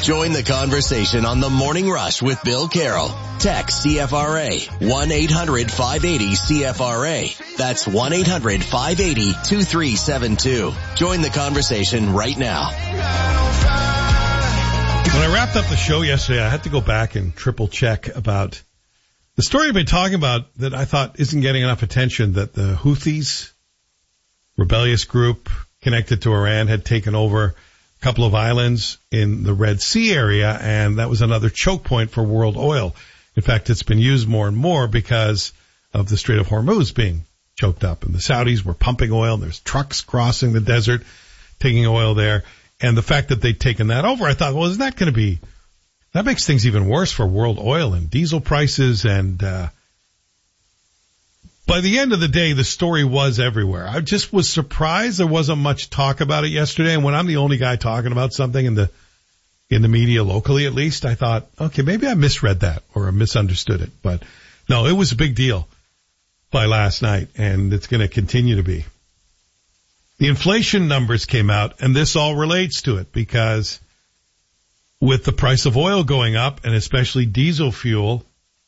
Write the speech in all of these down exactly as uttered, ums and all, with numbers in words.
Join the conversation on the Morning Rush with Bill Carroll. Text C F R A, one eight hundred five eighty C F R A. That's one eight hundred five eighty two three seven two. Join the conversation right now. When I wrapped up the show yesterday, I had to go back and triple check about the story I've been talking about that I thought isn't getting enough attention, that the Houthis, rebellious group connected to Iran, had taken over a couple of islands in the Red Sea area, and that was another choke point for world oil. In fact, it's been used more and more because of the Strait of Hormuz being choked up, and the Saudis were pumping oil, and there's trucks crossing the desert taking oil there. And the fact that they'd taken that over, I thought, well, isn't that going to be, that makes things even worse for world oil and diesel prices. And uh by the end of the day, the story was everywhere. I just was surprised there wasn't much talk about it yesterday. And when I'm the only guy talking about something in the in the media locally, at least, I thought, okay, maybe I misread that or I misunderstood it. But no, it was a big deal by last night, and it's going to continue to be. The inflation numbers came out, and this all relates to it, because with the price of oil going up, and especially diesel fuel,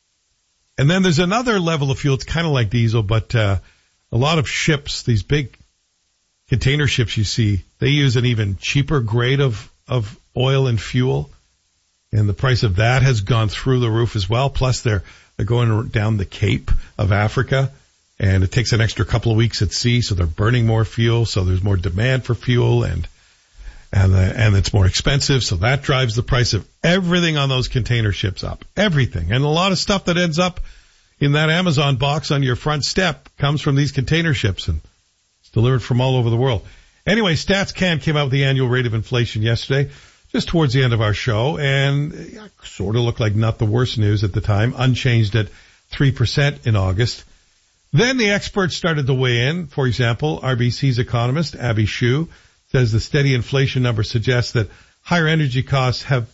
and then there's another level of fuel, it's kind of like diesel, but uh, a lot of ships, these big container ships you see, they use an even cheaper grade of, of oil and fuel, and the price of that has gone through the roof as well. Plus, they're, they're going down the Cape of Africa, and it takes an extra couple of weeks at sea, so they're burning more fuel, so there's more demand for fuel, and and uh, and it's more expensive, so that drives the price of everything on those container ships up. Everything. And a lot of stuff that ends up in that Amazon box on your front step comes from these container ships, and it's delivered from all over the world. Anyway, StatsCan came out with the annual rate of inflation yesterday, just towards the end of our show, and it sort of looked like not the worst news at the time, unchanged at three percent in August. Then the experts started to weigh in. For example, R B C's economist, Abby Hsu, says the steady inflation number suggests that higher energy costs have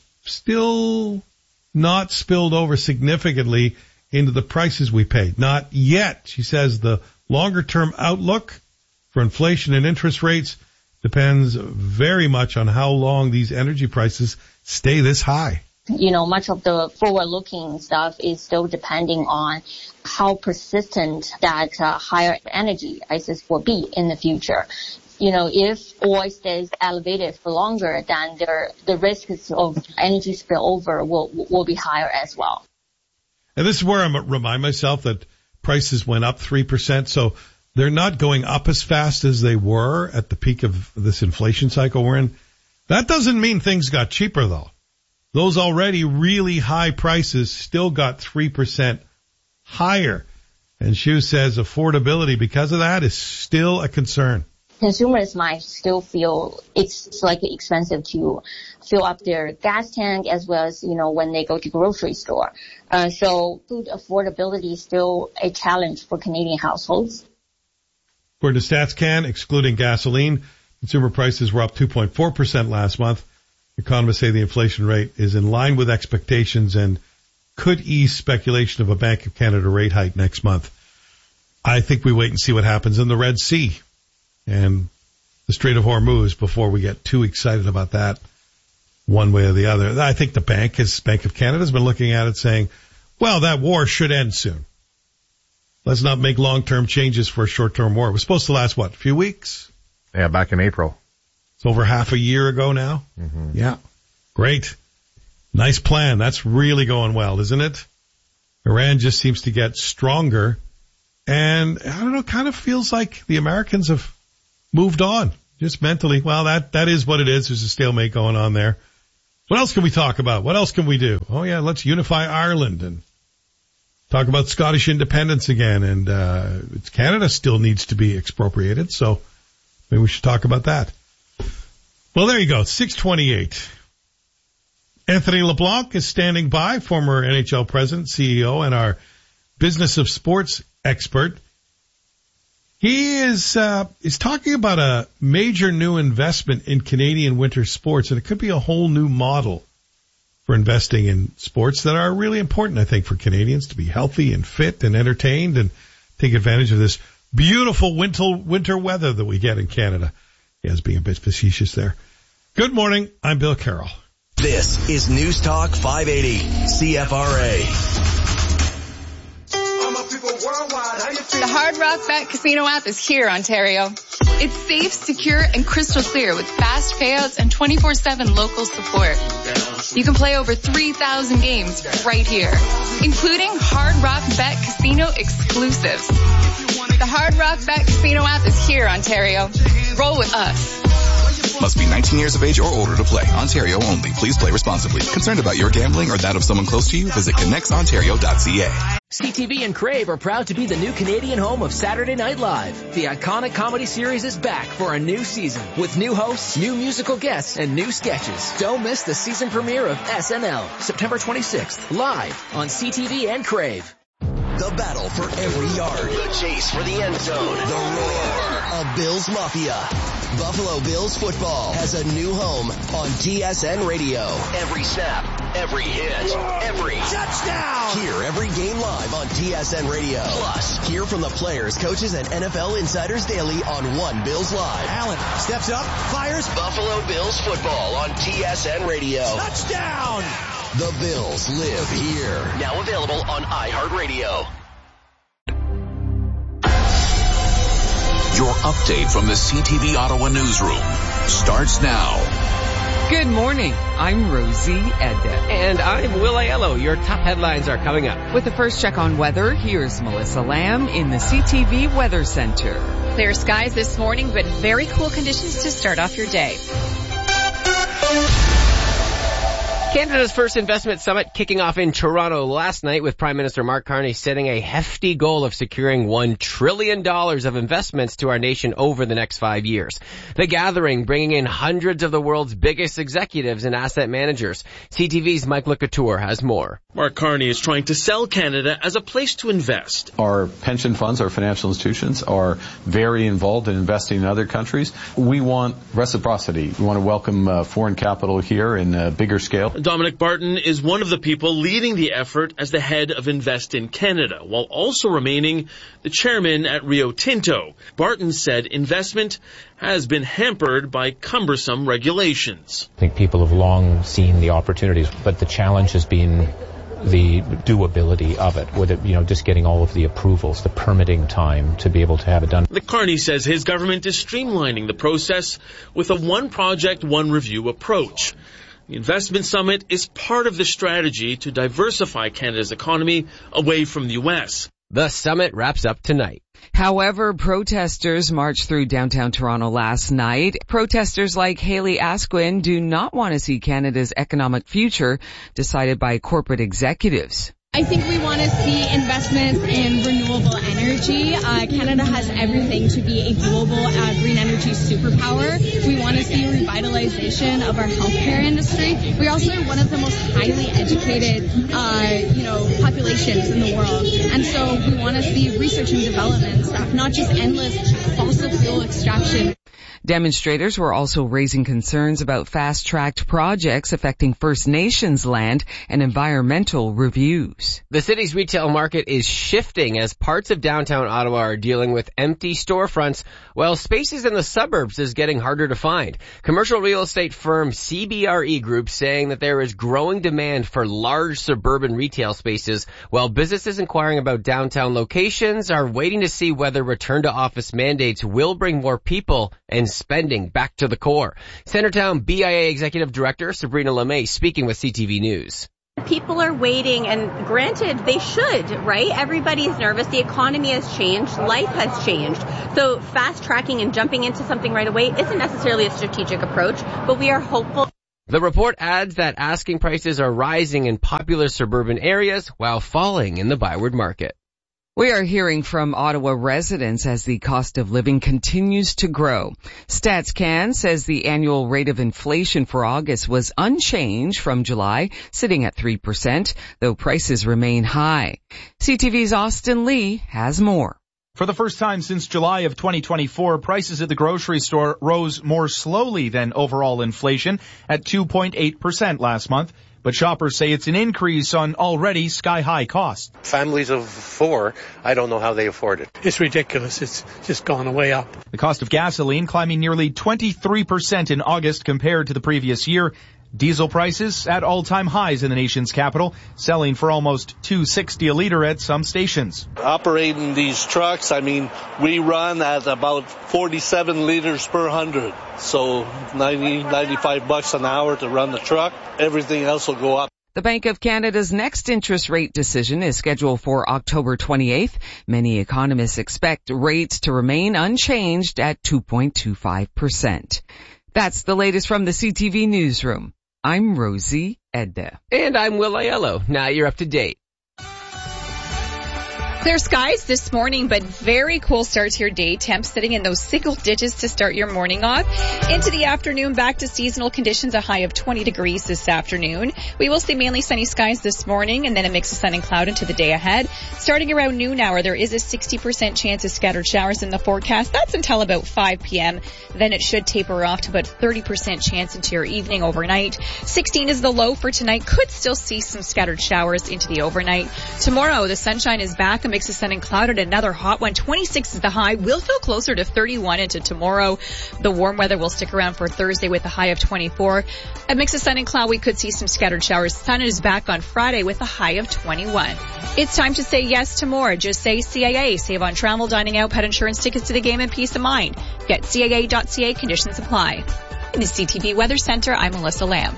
still not spilled over significantly into the prices we pay. Not yet. She says the longer-term outlook for inflation and interest rates depends very much on how long these energy prices stay this high. You know, much of the forward-looking stuff is still depending on how persistent that uh, higher energy prices will be in the future. You know, if oil stays elevated for longer, then there, the risks of energy spillover will will be higher as well. And this is where I remind myself that prices went up three percent, so they're not going up as fast as they were at the peak of this inflation cycle we're in. That doesn't mean things got cheaper, though. Those already really high prices still got three percent higher. And Hsu says affordability because of that is still a concern. Consumers might still feel it's like expensive to fill up their gas tank as well as, you know, when they go to grocery store. Uh, so food affordability is still a challenge for Canadian households. According to StatsCan, excluding gasoline, consumer prices were up two point four percent last month. Economists say the inflation rate is in line with expectations and could ease speculation of a Bank of Canada rate hike next month. I think we wait and see what happens in the Red Sea and the Strait of Hormuz before we get too excited about that one way or the other. I think the bank, has, Bank of Canada has been looking at it saying, well, that war should end soon. Let's not make long-term changes for a short-term war. It was supposed to last, what, a few weeks? Yeah, back in April. It's over half a year ago now. Mm-hmm. Yeah. Great. Nice plan. That's really going well, isn't it? Iran just seems to get stronger. And I don't know, kind of feels like the Americans have moved on just mentally. Well, that, that is what it is. There's a stalemate going on there. What else can we talk about? What else can we do? Oh yeah, let's unify Ireland and talk about Scottish independence again. And, uh, Canada still needs to be expropriated. So maybe we should talk about that. Well, there you go. six twenty-eight. Anthony LeBlanc is standing by, former N H L president, C E O, and our business of sports expert. He is uh, is talking about a major new investment in Canadian winter sports, and it could be a whole new model for investing in sports that are really important, I think, for Canadians to be healthy and fit and entertained and take advantage of this beautiful winter winter weather that we get in Canada. He is being a bit facetious there. Good morning. I'm Bill Carroll. This is News Talk five eighty C F R A. The Hard Rock Bet Casino app is here, Ontario. It's safe, secure, and crystal clear with fast payouts and twenty-four seven local support. You can play over three thousand games right here, including Hard Rock Bet Casino exclusives. The Hard Rock Bet Casino app is here, Ontario. Roll with us. Must be nineteen years of age or older to play. Ontario only. Please play responsibly. Concerned about your gambling or that of someone close to you? Visit connects ontario dot c a. C T V and Crave are proud to be the new Canadian home of Saturday Night Live. The iconic comedy series is back for a new season with new hosts, new musical guests, and new sketches. Don't miss the season premiere of S N L, September twenty-sixth, live on C T V and Crave. The battle for every yard. The chase for the end zone. The roar of Bills Mafia. Buffalo Bills football has a new home on T S N Radio. Every snap, every hit, every touchdown. Hear every game live on T S N Radio. Plus, hear from the players, coaches, and N F L insiders daily on One Bills Live. Allen steps up, fires. Buffalo Bills football on T S N Radio. Touchdown. The Bills live here. Now available on iHeartRadio. Your update from the C T V Ottawa newsroom starts now. Good morning. I'm Rosie Edda. And I'm Will Aiello. Your top headlines are coming up. With the first check on weather, here's Melissa Lamb in the C T V Weather Center. Clear skies this morning, but very cool conditions to start off your day. Canada's first investment summit kicking off in Toronto last night with Prime Minister Mark Carney setting a hefty goal of securing one trillion dollars of investments to our nation over the next five years. The gathering bringing in hundreds of the world's biggest executives and asset managers. C T V's Mike LeCouture has more. Mark Carney is trying to sell Canada as a place to invest. Our pension funds, our financial institutions are very involved in investing in other countries. We want reciprocity. We want to welcome uh, foreign capital here in a bigger scale. Dominic Barton is one of the people leading the effort as the head of Invest in Canada, while also remaining the chairman at Rio Tinto. Barton said investment has been hampered by cumbersome regulations. I think people have long seen the opportunities, but the challenge has been the doability of it, with it, you know, just getting all of the approvals, the permitting time to be able to have it done. The Carney says his government is streamlining the process with a one project, one review approach. The Investment Summit is part of the strategy to diversify Canada's economy away from the U S. The summit wraps up tonight. However, protesters marched through downtown Toronto last night. Protesters like Haley Asquin do not want to see Canada's economic future decided by corporate executives. I think we want to see investments in renewable energy. Uh, Canada has everything to be a global uh, green energy superpower. We want to see revitalization of our healthcare industry. We also are one of the most highly educated, uh, you know, populations in the world. And so we want to see research and development stuff, not just endless fossil fuel extraction. Demonstrators were also raising concerns about fast-tracked projects affecting First Nations land and environmental reviews. The city's retail market is shifting as parts of downtown Ottawa are dealing with empty storefronts, while spaces in the suburbs is getting harder to find. Commercial real estate firm C B R E Group saying that there is growing demand for large suburban retail spaces, while businesses inquiring about downtown locations are waiting to see whether return-to-office mandates will bring more people and spending back to the core. Centertown B I A Executive Director Sabrina LeMay speaking with C T V News. People are waiting, and granted, they should, right? Everybody's nervous. The economy has changed. Life has changed. So fast tracking and jumping into something right away isn't necessarily a strategic approach, but we are hopeful. The report adds that asking prices are rising in popular suburban areas while falling in the Byward market. We are hearing from Ottawa residents as the cost of living continues to grow. StatsCan says the annual rate of inflation for August was unchanged from July, sitting at three percent, though prices remain high. C T V's Austin Lee has more. For the first time since July of twenty twenty-four, prices at the grocery store rose more slowly than overall inflation at two point eight percent last month. But shoppers say it's an increase on already sky-high costs. Families of four, I don't know how they afford it. It's ridiculous. It's just gone way up. The cost of gasoline climbing nearly twenty-three percent in August compared to the previous year. Diesel prices at all-time highs in the nation's capital, selling for almost two dollars and sixty cents a liter at some stations. Operating these trucks, I mean, we run at about forty-seven liters per hundred. So ninety, ninety-five bucks an hour to run the truck. Everything else will go up. The Bank of Canada's next interest rate decision is scheduled for October twenty-eighth. Many economists expect rates to remain unchanged at two point two five percent. That's the latest from the C T V Newsroom. I'm Rosie Edda. And I'm Will Aiello. Now you're up to date. Clear skies this morning, but very cool start to your day. Temps sitting in those single digits to start your morning off. Into the afternoon, back to seasonal conditions, a high of twenty degrees this afternoon. We will see mainly sunny skies this morning and then a mix of sun and cloud into the day ahead. Starting around noon hour, there is a sixty percent chance of scattered showers in the forecast. That's until about five p.m. Then it should taper off to about thirty percent chance into your evening overnight. sixteen is the low for tonight. Could still see some scattered showers into the overnight. Tomorrow, the sunshine is back. A mix of sun and cloud and another hot one. twenty-six is the high. We'll feel closer to thirty-one into tomorrow. The warm weather will stick around for Thursday with a high of twenty-four. A mix of sun and cloud. We could see some scattered showers. Sun is back on Friday with a high of twenty-one. It's time to say yes to more. Just say C A A. Save on travel, dining out, pet insurance, tickets to the game, and peace of mind. Get C A A dot C A. Conditions apply. In the C T V Weather Center, I'm Melissa Lamb.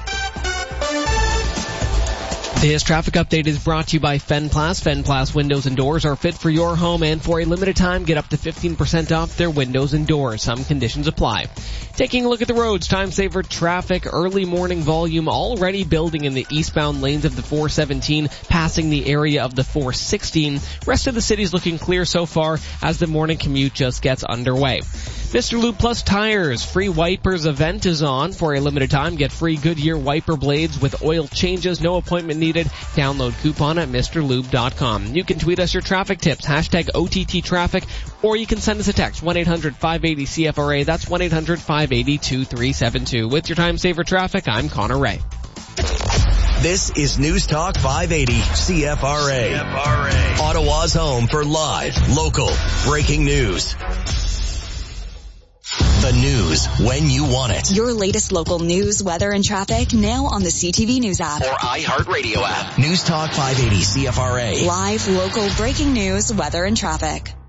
This traffic update is brought to you by Fenplas. Fenplas windows and doors are fit for your home, and for a limited time, get up to fifteen percent off their windows and doors. Some conditions apply. Taking a look at the roads, time saver traffic, early morning volume already building in the eastbound lanes of the four seventeen, passing the area of the four sixteen. Rest of the city's looking clear so far as the morning commute just gets underway. Mister Lube Plus Tires free wipers event is on. For a limited time, get free Goodyear wiper blades with oil changes, no appointment needed. Download coupon at Mister Lube dot com. You can tweet us your traffic tips, hashtag O T T traffic, or you can send us a text, one eight hundred five eight zero C F R A. That's one eight hundred five eight zero two three seven two. With your time saver traffic, I'm Connor Ray. This is News Talk five eighty C F R A. C F R A. Ottawa's home for live, local, breaking news. The news when you want it. Your latest local news, weather, and traffic now on the C T V News app. Or iHeartRadio app. News Talk five eighty C F R A. Live, local, breaking news, weather, and traffic.